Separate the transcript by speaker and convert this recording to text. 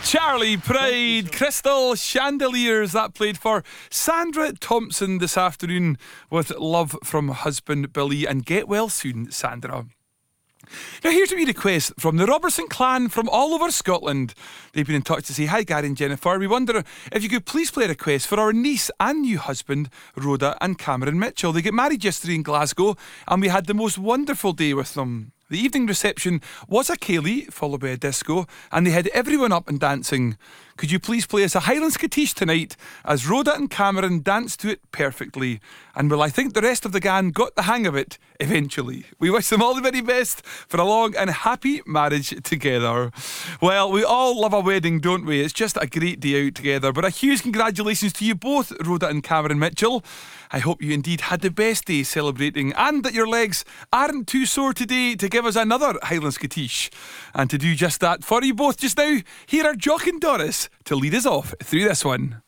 Speaker 1: Charlie Pride, Crystal Chandeliers, that played for Sandra Thompson this afternoon with Love from Husband Billy, and get well soon, Sandra. Now here's a wee request from the Robertson clan from all over Scotland. They've been in touch to say, hi Gary and Jennifer, we wonder if you could please play a request for our niece and new husband, Rhoda and Cameron Mitchell. They get married yesterday in Glasgow and we had the most wonderful day with them. The evening reception was a ceilidh followed by a disco, and they had everyone up and dancing. Could you please play us a Highland Scottish tonight, as Rhoda and Cameron danced to it perfectly? And well, I think the rest of the gang got the hang of it eventually. We wish them all the very best for a long and happy marriage together. Well, we all love a wedding, don't we? It's just a great day out together. But a huge congratulations to you both, Rhoda and Cameron Mitchell. I hope you indeed had the best day celebrating, and that your legs aren't too sore today to give us another Highland Scottish. And to do just that for you both just now, here are Jock and Doris to lead us off through this one.